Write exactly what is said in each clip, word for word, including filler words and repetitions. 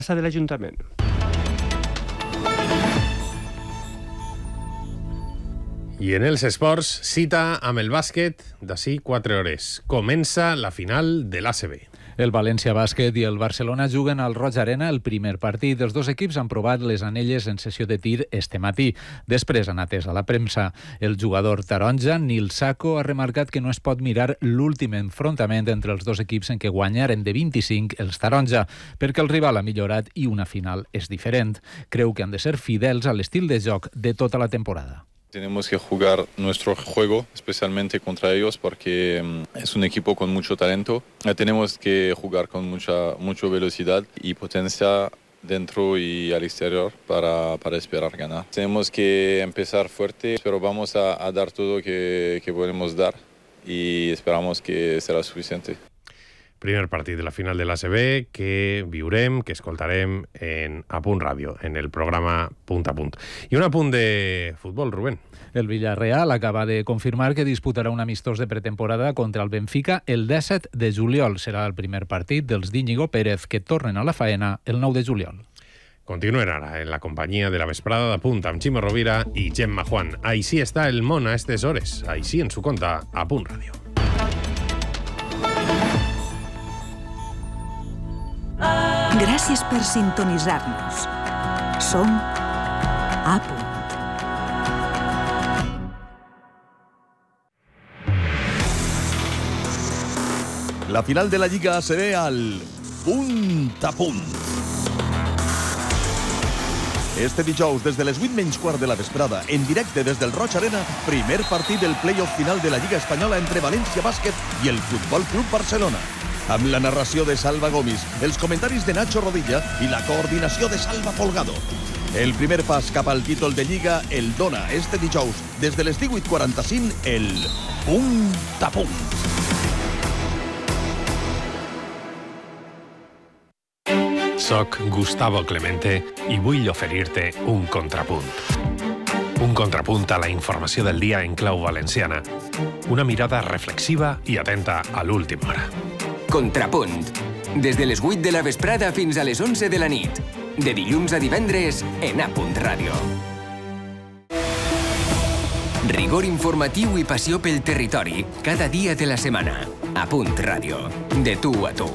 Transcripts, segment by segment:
de l'Ajuntament. I en els esports, cita amb el bàsquet d'ací quatre hores. Comença la final de l'A C B. El València Bàsquet i el Barcelona juguen al Roig Arena el primer partit. Els dos equips han provat les anelles en sessió de tir este matí. Després han atès a la premsa. El jugador taronja, Nil Sacco, ha remarcat que no es pot mirar l'últim enfrontament entre els dos equips en què guanyaren de vint-i-cinc els taronja, perquè el rival ha millorat i una final és diferent. Creu que han de ser fidels a l'estil de joc de tota la temporada. Tenemos que jugar nuestro juego, especialmente contra ellos, porque es un equipo con mucho talento. Tenemos que jugar con mucha, mucha velocidad y potencia dentro y al exterior para, para esperar ganar. Tenemos que empezar fuerte, pero vamos a, a dar todo que, que podemos dar y esperamos que será suficiente. Primer partit de la final de l'A C B que viurem, que escoltarem en A Punt Ràdio, en el programa Punt a Punt. I un apunt de futbol, Rubén. El Villarreal acaba de confirmar que disputarà un amistós de pretemporada contra el Benfica el disset de juliol. Serà el primer partit dels d'Íñigo Pérez, que tornen a la faena el nou de juliol. Continuen ara en la companyia de la vesprada de Punt amb Ximo Rovira i Gemma Juan. Així està el món a aquestes hores. Així ens ho conta A Punt Ràdio. Gràcies per sintonitzar-nos. Som A Punt. La final de la Lliga A C B al Punt a Punt. Este dijous, des de les vuit menys quart de la vesprada, en directe des del Roig Arena, primer partit del play-off final de la Lliga Espanyola entre València Bàsquet i el Futbol Club Barcelona. Amb la narració de Salva Gomis, els comentaris de Nacho Rodilla i la coordinació de Salva Folgado. El primer pas cap al títol de Lliga el dona este dijous, des de les divuit quaranta-cinc, el Punt a Punt. Soc Gustavo Clemente i vull oferir-te un contrapunt. Un contrapunt a la informació del dia en clau valenciana. Una mirada reflexiva i atenta a l'última hora. Contrapunt. Des de les vuit de la vesprada fins a les onze de la nit. De dilluns a divendres en A Punt Ràdio. Rigor informatiu i passió pel territori cada dia de la setmana. A Punt Ràdio. De tu a tu.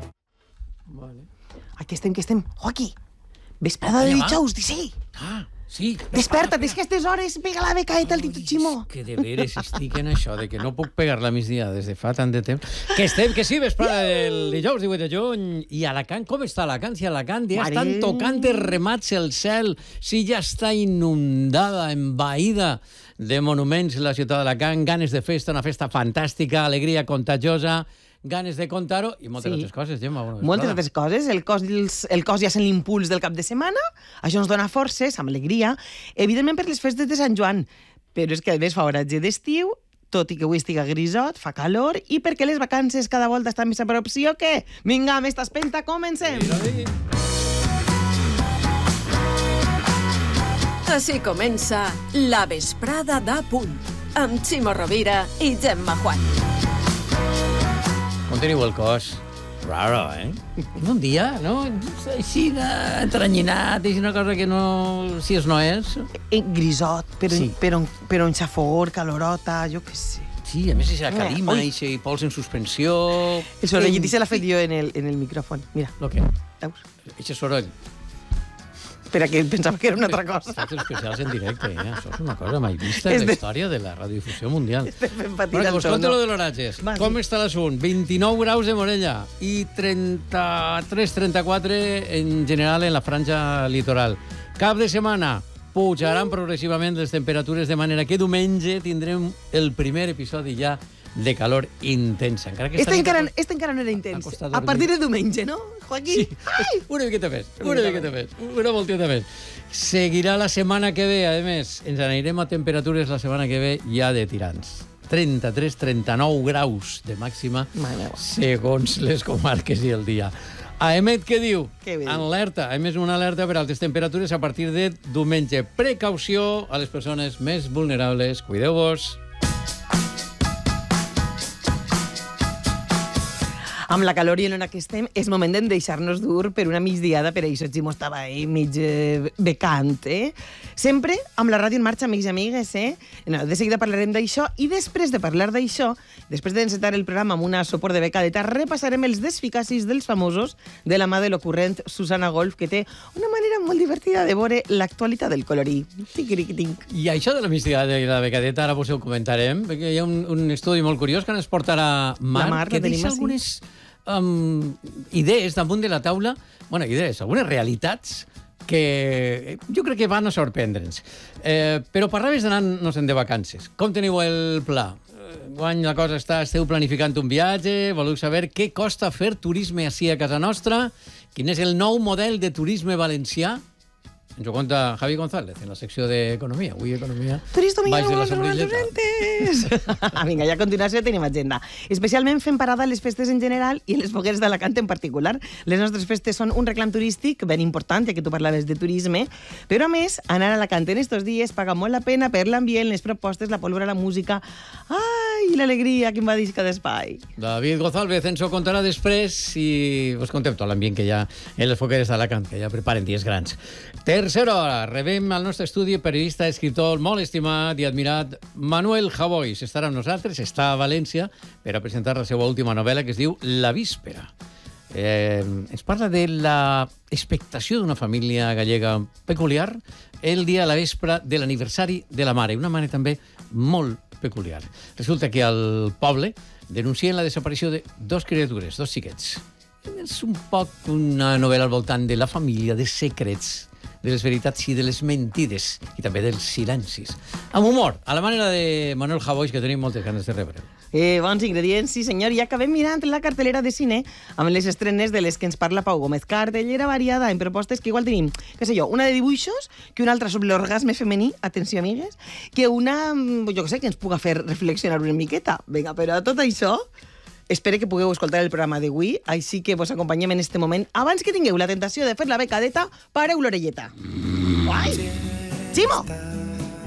Aquí estem, que estem. Joaquí, vesprada de dijous, sí. Ah, sí. Desperta't, és que a aquestes hores pega la becaeta al Tito Ximó. Que de veres estic en això, de que no puc pegar-la a migdia des de fa tant de temps. Que estem, que sí, vesprada del dijous divuit de juny. I Alacant, com està Alacant? Si Alacant ja Mare... estan tocant de remats el cel, si ja està inundada, envaïda de monuments la ciutat d'Alacant, ganes de festa, una festa fantàstica, alegria contagiosa, ganes de contar-ho i moltes sí. altres coses, Gemma. Bueno, moltes altres coses. El cos, el cos ja sent l'impuls del cap de setmana. Això ens dona forces, amb alegria. Evidentment per les festes de Sant Joan. Però és que a més fa horatge d'estiu, tot i que avui estiga grisot, fa calor, i perquè les vacances cada volta estan més a prop. Sí o què? Vinga, amb esta espenta, comencem! Sí, Així comença la vesprada d'A Punt, amb Ximo Rovira i Gemma Juan. Com teniu el cos? Raro, eh? Un dia, no? Així entranyinat, és una cosa que no... Si és no és... Grisot, però, sí. però, però un xafor, calorota, jo què sé. Sí, a més, és la calima, i se pols en suspensió... El soroll, i se l'ha fet jo en el, en el micròfon. Mira. Lo que? Veus? Eixe soroll. Espera, que pensava que era una altra cosa. Efectes especials en directe, eh? Això és una cosa mai vista en la història de la radiodifusió mundial. Estem fent patir bueno, el vos conto lo de l'oratges. Com està l'assunt? vint-i-nou graus de Morella i trenta-tres trenta-quatre en general en la franja litoral. Cap de setmana pujaran progressivament les temperatures de manera que diumenge tindrem el primer episodi ja de calor intensa. Encara que este, encara, cost... este encara no era intens. A partir de diumenge, no, Joaquín? Sí, Ai! Una miqueta més, una miqueta més, una volteta més. Seguirà la setmana que ve, a més, ens anirem a temperatures la setmana que ve ja de tirants. trenta-tres trenta-nou graus de màxima, segons les comarques i el dia. A Emet, què diu? Alerta, a més una alerta per altes temperatures a partir de diumenge. Precaució a les persones més vulnerables. Cuideu-vos. Amb la calor i en la que estem, és moment de deixar-nos dur per una migdiada, per això Ximo estava ahí mig eh, becant, eh? Sempre amb la ràdio en marxa, amics i amigues, eh? No, de seguida parlarem d'això, i després de parlar d'això, després d'encetar el programa amb una sopor de becadeta, repassarem els desficacis dels famosos de la mà de l'ocurrent Susana Golf, que té una manera molt divertida de veure l'actualitat del colorí. Tic-tic-tic. I això de la migdiada i la becadeta, ara vos ho comentarem, perquè hi ha un, un estudi molt curiós que ens portarà Mar, Mar que deixa algunes um, idees damunt de la taula, bueno, idees, algunes realitats que jo crec que van a sorprendre'ns. Eh, però parlaves d'anar-nos-en de vacances. Com teniu el pla? Guany la cosa està, esteu planificant un viatge, voleu saber què costa fer turisme ací a casa nostra, quin és el nou model de turisme valencià? Ens ho conta Javi González en la secció d'Economia. Avui Economia... Turisme, baix de la sombrilleta. Vinga, ja a continuació tenim agenda. Especialment fent parada a les festes en general i les fogueres d'Alacant en particular. Les nostres festes són un reclam turístic ben important, ja que tu parlaves de turisme, però a més, anar a Alacant en estos dies paga molt la pena per l'ambient, les propostes, la pólvora, la música... Ai, l'alegria que invadisca d'espai. David González ens ho contarà després i us contem tot l'ambient que hi ha en les fogueres d'Alacant, que ja preparen dies grans. Tercera hora, rebem al nostre estudi periodista, escriptor molt estimat i admirat, Manuel Javois. Estarà amb nosaltres, està a València per a presentar la seva última novel·la, que es diu La víspera. Eh, ens parla de la expectació d'una família gallega peculiar el dia a la vespre de l'aniversari de la mare, una mare també molt peculiar. Resulta que al poble denuncien la desaparició de dos criatures, dos xiquets. És un poc una novel·la al voltant de la família, de secrets, de les veritats i de les mentides, i també dels silencis. Amb humor, a la manera de Manuel Javois, que tenim moltes ganes de rebre. Eh, bons ingredients, sí senyor. I acabem mirant la cartelera de cine amb les estrenes de les que ens parla Pau Gómez. Cartellera variada en propostes que igual tenim, què sé jo, una de dibuixos, que una altra sobre l'orgasme femení, atenció amigues, que una, jo què sé, que ens puga fer reflexionar una miqueta. Vinga, però tot això, espero que pugueu escoltar el programa d'avui, així que vos acompanyem en este moment. Abans que tingueu la tentació de fer la becadeta, pareu l'orelleta. Uai! Ximo!